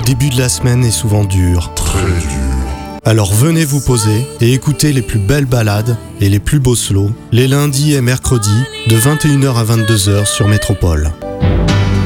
début de la semaine est souvent dur. Très dur. Alors venez vous poser et écoutez les plus belles ballades et les plus beaux slows les lundis et mercredis de 21h à 22h sur Métropole.